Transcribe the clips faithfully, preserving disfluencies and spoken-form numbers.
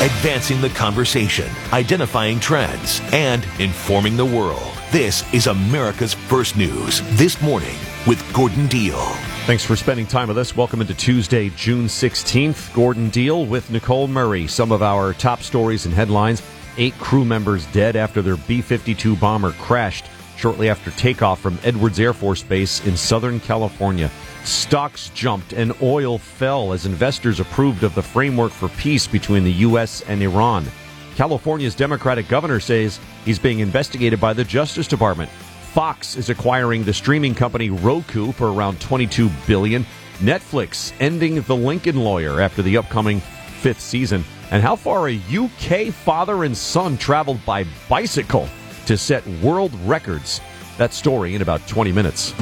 advancing the conversation, identifying trends, and informing the world. This is America's First News This Morning with Gordon Deal. Thanks for spending time with us. Welcome into Tuesday, June sixteenth. Gordon Deal with Nicole Murray. Some of our top stories and headlines. Eight crew members dead after their B fifty-two bomber crashed shortly after takeoff from Edwards Air Force Base in Southern California. Stocks jumped and oil fell as investors approved of the framework for peace between the U S and Iran. California's Democratic governor says he's being investigated by the Justice Department. Fox is acquiring the streaming company Roku for around twenty-two billion dollars. Netflix ending The Lincoln Lawyer after the upcoming fifth season. And how far a U K father and son traveled by bicycle to set world records. That story in about twenty minutes.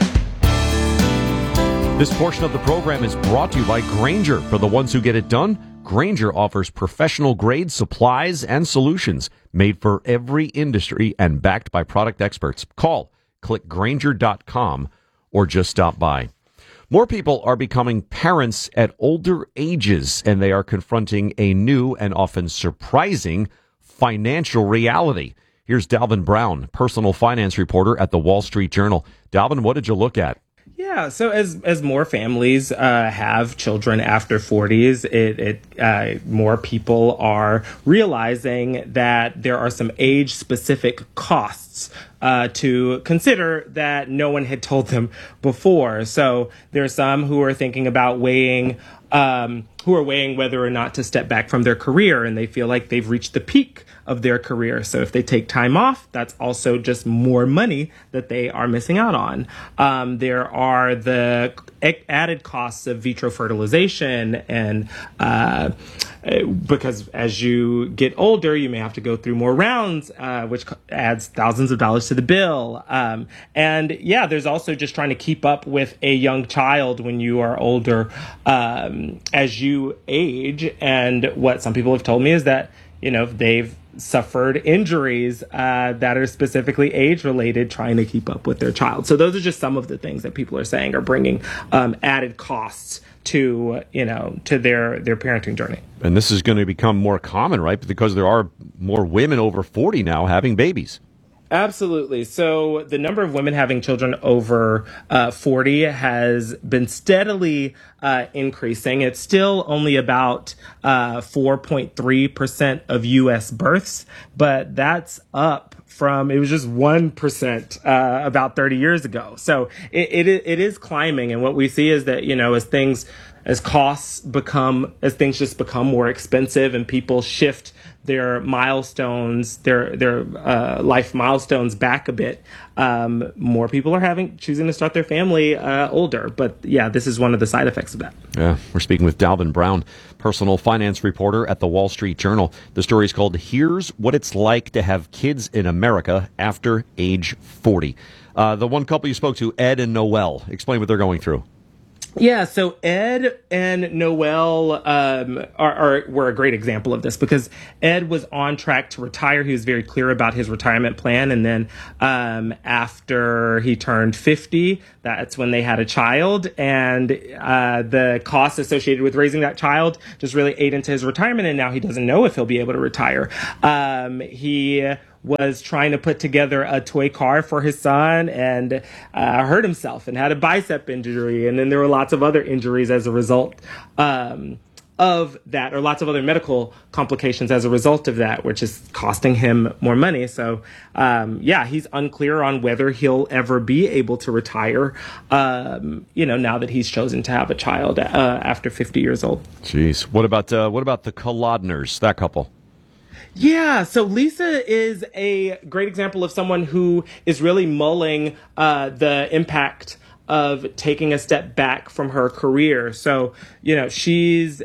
This portion of the program is brought to you by Grainger. For the ones who get it done, Grainger offers professional-grade supplies and solutions made for every industry and backed by product experts. Call, click Grainger dot com, or just stop by. More people are becoming parents at older ages, and they are confronting a new and often surprising financial reality. Here's Dalvin Brown, personal finance reporter at the Wall Street Journal. Dalvin, what did you look at? Yeah, so as as more families uh, have children after forties, it, it uh, more people are realizing that there are some age-specific costs uh, to consider that no one had told them before. So there are some who are thinking about weighing, um, who are weighing whether or not to step back from their career, and they feel like they've reached the peak of their career. So if they take time off, that's also just more money that they are missing out on. Um, there are the added costs of vitro fertilization, and uh, because as you get older, you may have to go through more rounds, uh, which adds thousands of dollars to the bill. Um, and yeah, there's also just trying to keep up with a young child when you are older um, as you age. And what some people have told me is that, you know, they've suffered injuries uh, that are specifically age-related trying to keep up with their child. So those are just some of the things that people are saying are bringing um, added costs to, you know, to their, their parenting journey. And this is going to become more common, right? Because there are more women over forty now having babies. Absolutely. So the number of women having children over uh, forty has been steadily uh, increasing. It's still only about uh, four point three percent of U S births, but that's up from, it was just one percent uh, about thirty years ago. So it, it it is climbing. And what we see is that, you know, as things, as costs become, as things just become more expensive and people shift their milestones, their their uh, life milestones back a bit, um, more people are having choosing to start their family uh, older. But yeah, this is one of the side effects of that. Yeah, we're speaking with Dalvin Brown, personal finance reporter at the Wall Street Journal. The story is called "Here's What It's Like to Have Kids in America After Age forty." Uh, the one couple you spoke to, Ed and Noelle, explain what they're going through. Yeah, so Ed and Noelle um, are, are were a great example of this because Ed was on track to retire. He was very clear about his retirement plan. And then um, after he turned fifty, that's when they had a child. And uh, the costs associated with raising that child just really ate into his retirement. And now he doesn't know if he'll be able to retire. Um, he was trying to put together a toy car for his son and uh, hurt himself and had a bicep injury. And then there were lots of other injuries as a result um, of that, or lots of other medical complications as a result of that, which is costing him more money. So, um, yeah, he's unclear on whether he'll ever be able to retire, um, you know, now that he's chosen to have a child uh, after fifty years old. Jeez. What about, uh, what about the Kolodners, that couple? Yeah, so Lisa is a great example of someone who is really mulling uh, the impact of taking a step back from her career. So, you know, she's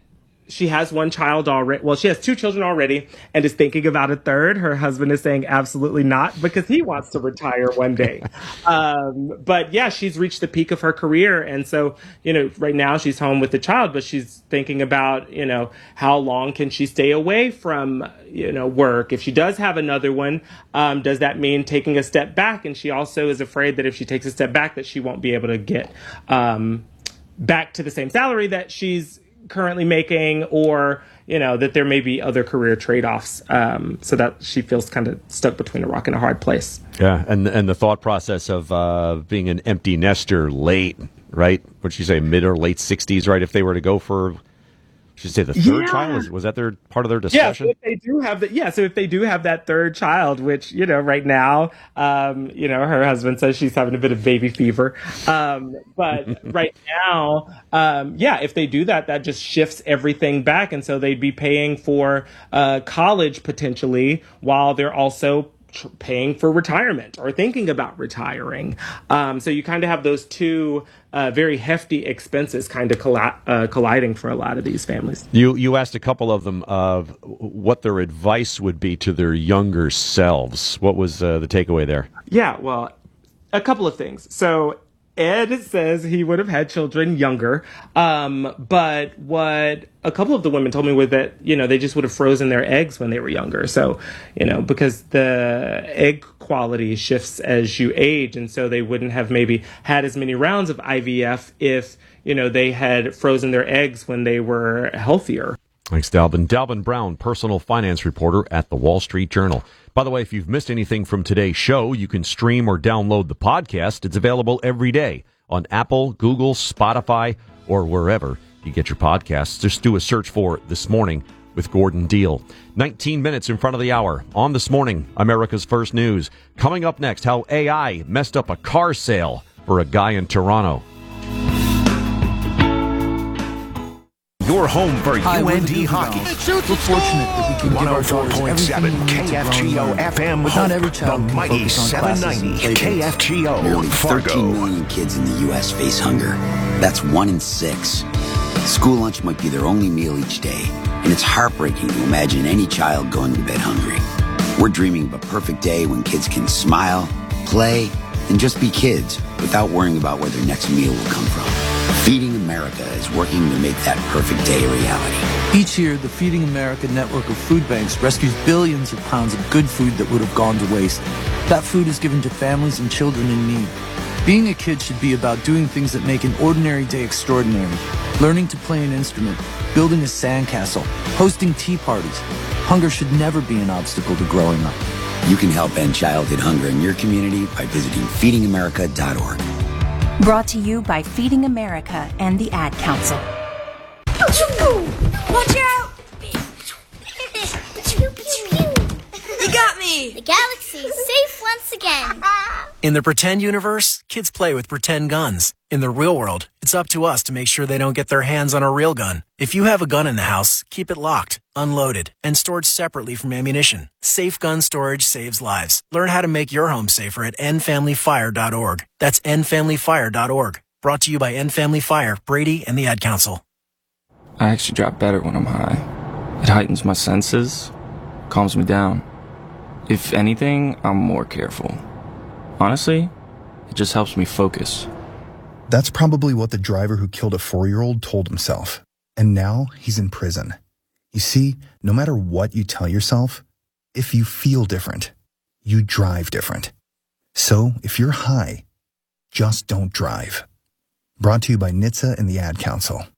she has one child already. Well, she has two children already and is thinking about a third. Her husband is saying absolutely not because he wants to retire one day. um, but yeah, she's reached the peak of her career. And so, you know, right now she's home with the child, but she's thinking about, you know, how long can she stay away from, you know, work? If she does have another one, um, does that mean taking a step back? And she also is afraid that if she takes a step back, that she won't be able to get um, back to the same salary that she's currently making, or, you know, that there may be other career trade-offs, um, so that she feels kind of stuck between a rock and a hard place. Yeah, and and the thought process of uh, being an empty nester late, right? What'd you say, mid or late sixties, right? If they were to go for, should say the third Yeah. child, was, was that their part of their Yeah, discussion? so if they do have the, yeah, so if they do have that third child, which, you know, right now, um, you know, her husband says she's having a bit of baby fever. Um, but right now, um, yeah, if they do that, that just shifts everything back. And so they'd be paying for uh, college potentially while they're also tr- paying for retirement or thinking about retiring. Um, so you kind of have those two uh, very hefty expenses kind of colli- uh, colliding for a lot of these families. You you asked a couple of them of what their advice would be to their younger selves. What was uh, the takeaway there? Yeah, well, a couple of things. So Ed says he would have had children younger, um, but what a couple of the women told me was that, you know, they just would have frozen their eggs when they were younger. So, you know, because the egg quality shifts as you age, and so they wouldn't have maybe had as many rounds of I V F if, you know, they had frozen their eggs when they were healthier. Thanks, Dalvin. Dalvin Brown, personal finance reporter at the Wall Street Journal. By the way, if you've missed anything from today's show, you can stream or download the podcast. It's available every day on Apple, Google, Spotify, or wherever you get your podcasts. Just do a search for This Morning with Gordon Deal. nineteen minutes in front of the hour on This Morning, America's First News. Coming up next, how A I messed up a car sale for a guy in Toronto. Your home for Hi, U we're N the D Doobie hockey. Dolls. We're fortunate that we can give our daughters everything we need to K F G grow O and learn. F M But not every child the can mighty focus on seven classes and ninety play K dates. F G O Nearly thirteen Fargo. million kids in the U S face hunger. That's one in six. School lunch might be their only meal each day, and it's heartbreaking to imagine any child going to bed hungry. We're dreaming of a perfect day when kids can smile, play, and just be kids without worrying about where their next meal will come from. Feeding America is working to make that perfect day a reality. Each year, the Feeding America network of food banks rescues billions of pounds of good food that would have gone to waste. That food is given to families and children in need. Being a kid should be about doing things that make an ordinary day extraordinary. Learning to play an instrument, building a sandcastle, hosting tea parties. Hunger should never be an obstacle to growing up. You can help end childhood hunger in your community by visiting feeding america dot org. Brought to you by Feeding America and the Ad Council. Watch out! You got me! The galaxy is safe once again. In the pretend universe, kids play with pretend guns. In the real world, it's up to us to make sure they don't get their hands on a real gun. If you have a gun in the house, keep it locked, unloaded, and stored separately from ammunition. Safe gun storage saves lives. Learn how to make your home safer at end family fire dot org. That's end family fire dot org. Brought to you by End Family Fire, Brady, and the Ad Council. I actually drop better when I'm high. It heightens my senses, calms me down. If anything, I'm more careful. Honestly, it just helps me focus. That's probably what the driver who killed a four-year-old told himself. And now he's in prison. You see, no matter what you tell yourself, if you feel different, you drive different. So if you're high, just don't drive. Brought to you by N H T S A and the Ad Council.